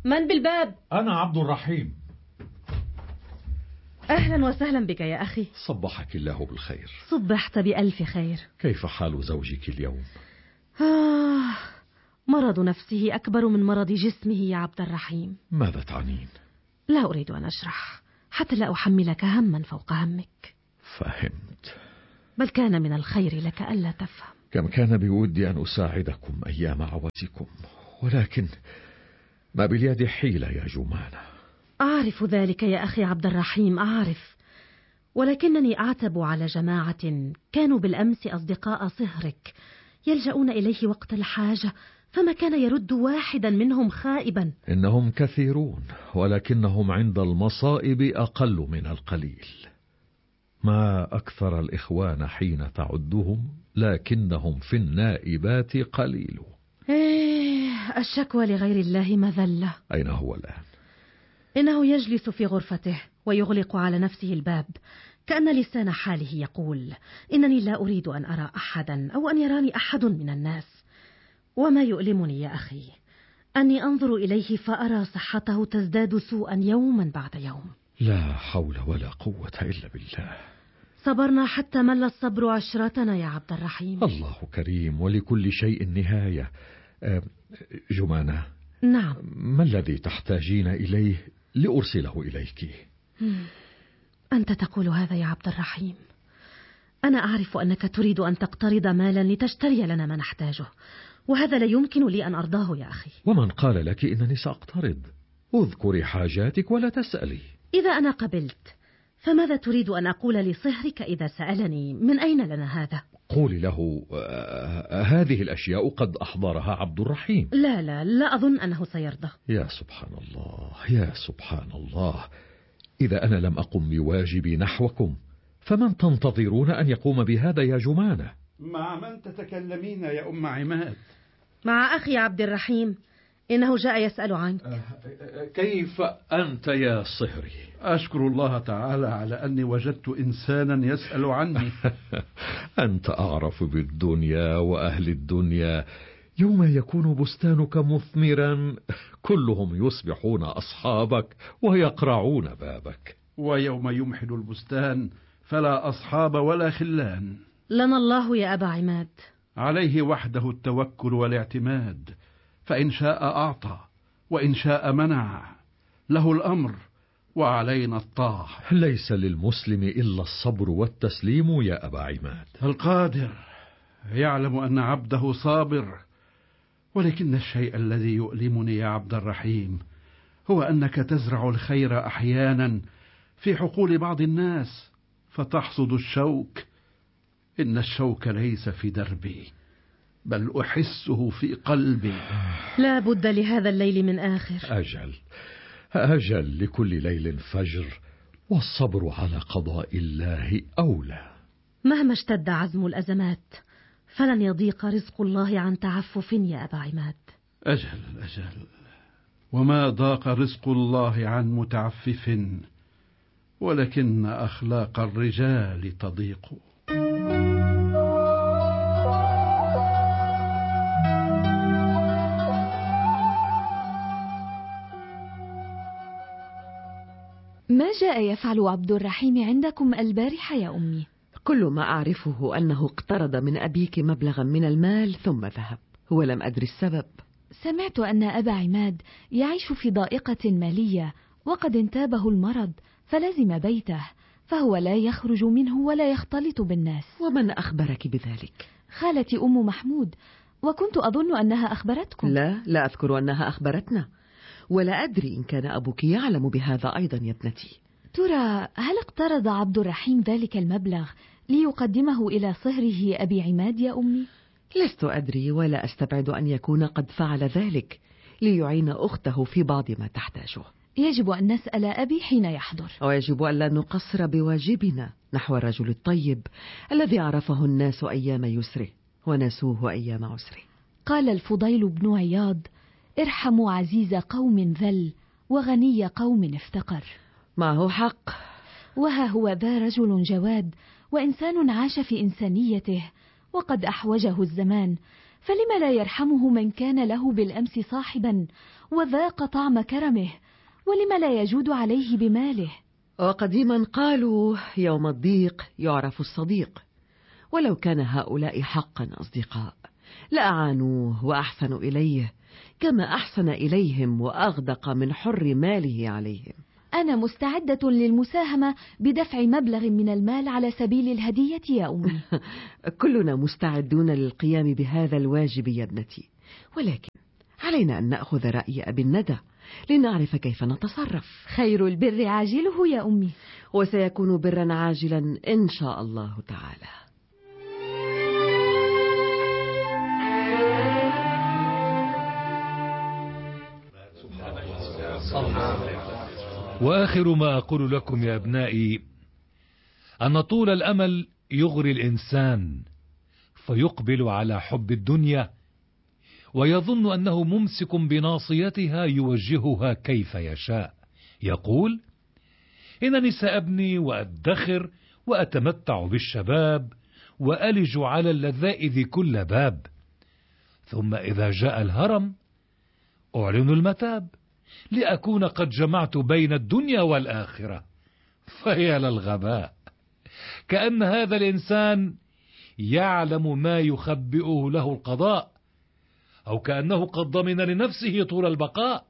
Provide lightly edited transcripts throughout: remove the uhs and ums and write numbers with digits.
من بالباب؟ أنا عبد الرحيم. أهلا وسهلا بك يا أخي. صبحك الله بالخير. صبحت بألف خير. كيف حال زوجك اليوم؟ مرض نفسه أكبر من مرض جسمه يا عبد الرحيم. ماذا تعنين؟ لا أريد أن أشرح حتى لا أحملك هما فوق همك. فهمت. بل كان من الخير لك ألا تفهم. كم كان بودي أن أساعدكم أيام عوزكم، ولكن ما باليد حيلة يا جمانة. أعرف ذلك يا أخي عبد الرحيم، أعرف، ولكنني أعتب على جماعة كانوا بالأمس أصدقاء صهرك يلجؤون إليه وقت الحاجة، فما كان يرد واحدا منهم خائبا. إنهم كثيرون، ولكنهم عند المصائب أقل من القليل. ما أكثر الإخوان حين تعدهم، لكنهم في النائبات قليل. الشكوى لغير الله مذلة. أين هو الآن؟ إنه يجلس في غرفته ويغلق على نفسه الباب، كأن لسان حاله يقول: إنني لا أريد أن أرى أحدا أو أن يراني أحد من الناس. وما يؤلمني يا أخي أني أنظر إليه فأرى صحته تزداد سوءا يوما بعد يوم. لا حول ولا قوة إلا بالله. صبرنا حتى مل الصبر عشرتنا يا عبد الرحيم. الله كريم ولكل شيء نهاية. جمانة. نعم. ما الذي تحتاجين إليه لأرسله إليك؟ أنت تقول هذا يا عبد الرحيم. أنا أعرف أنك تريد أن تقترض مالا لتشتري لنا ما نحتاجه، وهذا لا يمكن لي أن أرضاه يا أخي. ومن قال لك إنني سأقترض؟ اذكري حاجاتك ولا تسألي. إذا أنا قبلت فماذا تريد أن أقول لصهرك إذا سألني من أين لنا هذا؟ قولي له هذه الأشياء قد أحضرها عبد الرحيم. لا أظن أنه سيرضى. يا سبحان الله، يا سبحان الله. إذا أنا لم أقم بواجبي نحوكم، فمن تنتظرون أن يقوم بهذا يا جمانة؟ مع من تتكلمين يا أم عماد؟ مع أخي عبد الرحيم، إنه جاء يسأل عنك. كيف أنت يا صهري؟ أشكر الله تعالى على أني وجدت إنسانا يسأل عني. أنت أعرف بالدنيا وأهل الدنيا. يوم يكون بستانك مثمرا كلهم يصبحون أصحابك ويقرعون بابك، ويوم يمحل البستان فلا أصحاب ولا خلان. لنا الله يا أبا عماد. عليه وحده التوكل والاعتماد، فإن شاء أعطى وإن شاء منع، له الأمر وعلينا الطاعة. ليس للمسلم إلا الصبر والتسليم يا أبا عماد. القادر يعلم أن عبده صابر، ولكن الشيء الذي يؤلمني يا عبد الرحيم هو أنك تزرع الخير أحيانا في حقول بعض الناس فتحصد الشوك. إن الشوك ليس في دربي بل أحسه في قلبي. لا بد لهذا الليل من آخر. أجل لكل ليل فجر، والصبر على قضاء الله أولى. مهما اشتد عزم الأزمات فلن يضيق رزق الله عن تعفف يا أبا عماد. أجل وما ضاق رزق الله عن متعفف، ولكن أخلاق الرجال تضيق. ما جاء يفعل عبد الرحيم عندكم البارحة يا أمي؟ كل ما أعرفه أنه اقترض من أبيك مبلغا من المال ثم ذهب، ولم أدري السبب. سمعت أن أبا عماد يعيش في ضائقة مالية وقد انتابه المرض فلزم بيته، فهو لا يخرج منه ولا يختلط بالناس. ومن أخبرك بذلك؟ خالتي أم محمود، وكنت أظن أنها أخبرتكم. لا أذكر أنها أخبرتنا، ولا أدري إن كان أبوك يعلم بهذا أيضا يا ابنتي. ترى هل اقترض عبد الرحيم ذلك المبلغ ليقدمه إلى صهره أبي عماد يا أمي؟ لست أدري، ولا أستبعد أن يكون قد فعل ذلك ليعين أخته في بعض ما تحتاجه. يجب أن نسأل أبي حين يحضر، ويجب أن لا نقصر بواجبنا نحو الرجل الطيب الذي عرفه الناس أيام يسره ونسوه أيام عسره. قال الفضيل بن عياض: ارحموا عزيز قوم ذل وغني قوم افتقر. معه حق. وها هو ذا رجل جواد وإنسان عاش في إنسانيته وقد أحوجه الزمان، فلم لا يرحمه من كان له بالأمس صاحبا وذاق طعم كرمه، ولم لا يجود عليه بماله؟ وقديما قالوا يوم الضيق يعرف الصديق، ولو كان هؤلاء حقا أصدقاء لأعانوه وأحسنوا إليه كما أحسن إليهم وأغدق من حر ماله عليهم. أنا مستعدة للمساهمة بدفع مبلغ من المال على سبيل الهدية يا أمي. كلنا مستعدون للقيام بهذا الواجب يا ابنتي، ولكن علينا أن نأخذ رأي أبي الندى لنعرف كيف نتصرف. خير البر عاجله يا أمي، وسيكون برا عاجلا إن شاء الله تعالى. وآخر ما أقول لكم يا أبنائي أن طول الأمل يغري الإنسان فيقبل على حب الدنيا ويظن أنه ممسك بناصيتها يوجهها كيف يشاء. يقول: إنني سأبني وأدخر وأتمتع بالشباب وألج على اللذائذ كل باب، ثم إذا جاء الهرم أعلن المتاب لأكون قد جمعت بين الدنيا والآخرة. فهي للغباء، كأن هذا الإنسان يعلم ما يخبئه له القضاء، أو كأنه قد ضمن لنفسه طول البقاء.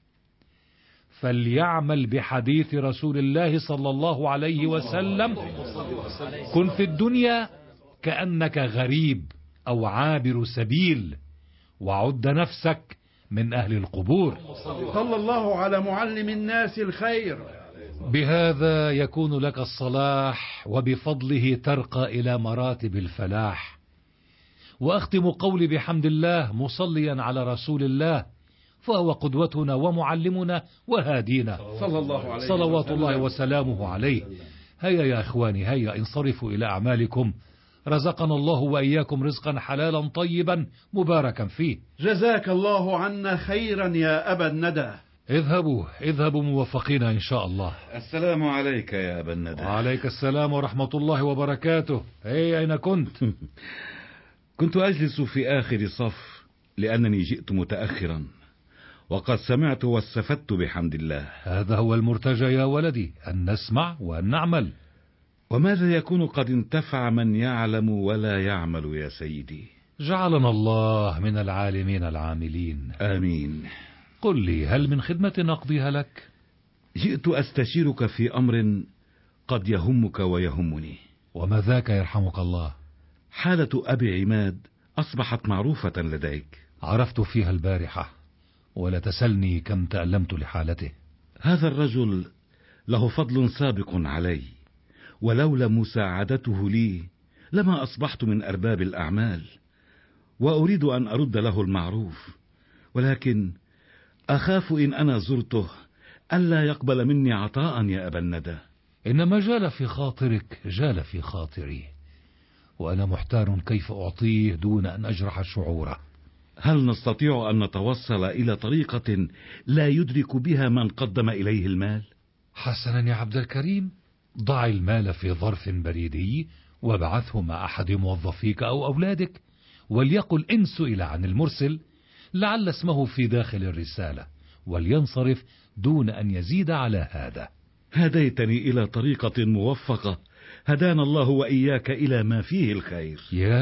فليعمل بحديث رسول الله صلى الله عليه وسلم: كن في الدنيا كأنك غريب أو عابر سبيل، وعد نفسك من أهل القبور. صلى الله على معلم الناس الخير. بهذا يكون لك الصلاح، وبفضله ترقى إلى مراتب الفلاح. وأختم قولي بحمد الله مصليا على رسول الله، فهو قدوتنا ومعلمنا وهادينا صلى الله عليه صلوات الله وسلامه عليه. هيا يا إخواني، هيا انصرفوا إلى أعمالكم. رزقنا الله وإياكم رزقا حلالا طيبا مباركا فيه. جزاك الله عنا خيرا يا أبا الندى. اذهبوا موفقين إن شاء الله. السلام عليك يا أبا الندى. وعليك السلام ورحمة الله وبركاته. أين كنت؟ كنت أجلس في آخر صف لأنني جئت متأخرا، وقد سمعت واستفدت بحمد الله. هذا هو المرتجى يا ولدي، أن نسمع وأن نعمل. وماذا يكون قد انتفع من يعلم ولا يعمل يا سيدي؟ جعلنا الله من العالمين العاملين. آمين. قل لي، هل من خدمة أقضيها لك؟ جئت أستشيرك في أمر قد يهمك ويهمني. وما ذاك يرحمك الله؟ حالة أبي عماد أصبحت معروفة لديك. عرفت فيها البارحة، ولا تسلني كم تألمت لحالته. هذا الرجل له فضل سابق علي، ولولا مساعدته لي لما أصبحت من أرباب الأعمال، وأريد أن أرد له المعروف، ولكن أخاف إن أنا زرته ألا يقبل مني عطاء يا أبا الندى. إنما جال في خاطرك جال في خاطري، وأنا محتار كيف أعطيه دون أن أجرح شعوره. هل نستطيع أن نتوصل إلى طريقة لا يدرك بها من قدم إليه المال؟ حسنا يا عبد الكريم، ضع المال في ظرف بريدي وابعثه مع أحد موظفيك أو أولادك، وليقل إن سئل عن المرسل لعل اسمه في داخل الرسالة، ولينصرف دون أن يزيد على هذا. هديتني إلى طريقة موفقة، هدانا الله وإياك إلى ما فيه الخير. يا